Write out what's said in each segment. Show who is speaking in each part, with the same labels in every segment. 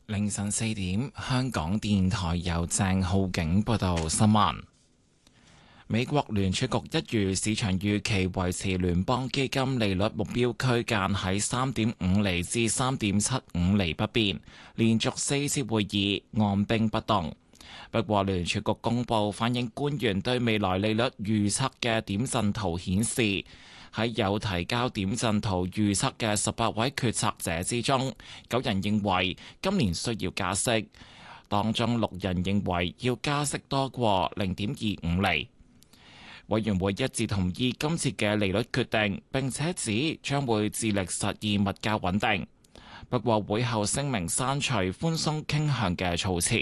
Speaker 1: 凌晨4點，香港電台由鄭浩景報道新聞。美國聯儲局一如市場預期維持聯邦基金利率目標區間喺3.5厘至3.75厘不變，連續4次會議按兵不動。不過聯儲局公佈反映官員對未來利率預測嘅點陣圖顯示，喺有提交點陣圖預測嘅18位決策者之中，9人認為今年需要加息，當中6人認為要加息多過0.25厘。委員會一致同意今次嘅利率決定，並且指將會致力實現物價穩定。不過會後聲明刪除寬鬆傾向嘅措辭。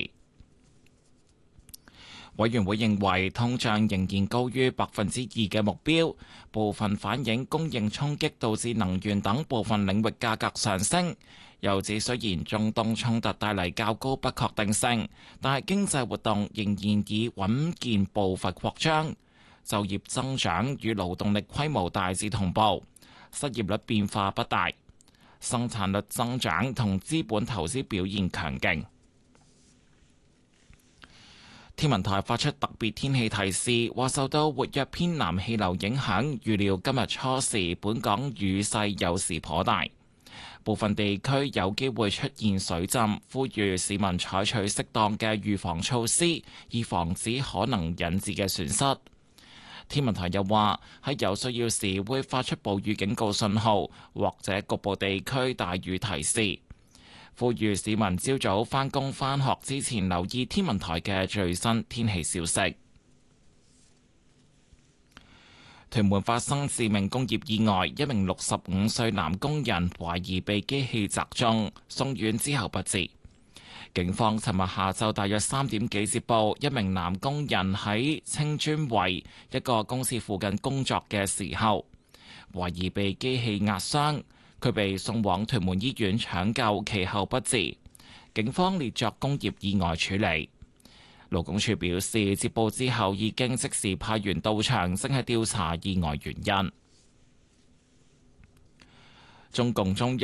Speaker 1: 委員會認為通脹仍然高於2%嘅目標，部分反映供應衝擊導致能源等部分領域價格上升。又指雖然中東衝突帶嚟較高不確定性，但係經濟活動仍然以穩健步伐擴張，就業增長與勞動力規模大致同步，失業率變化不大，生產率增長同資本投資表現強勁。天文台發出特別天氣提示，話受到活躍偏南氣流影響，預料今日初時本港雨勢有時頗大，部分地區有機會出現水浸，呼籲市民採取適當嘅預防措施，以防止可能引致嘅損失。天文台又話喺有需要時會發出暴雨警告信號，或者局部地區大雨提示。呼籲市民朝早返工返學之前留意天文台嘅最新天氣消息。屯門發生致命工業意外，一名65歲男工人懷疑被機器砸中，送院之後不治。警方尋日下晝大約3點幾接報，一名男工人喺青磚圍一個公司附近工作嘅時候，懷疑被機器壓傷。佢被送往屯門醫院搶救，其後不治。警方列作工業意外處理。勞工處表示，接報之後已經即時派員到場，正係調查意外原因。中共中央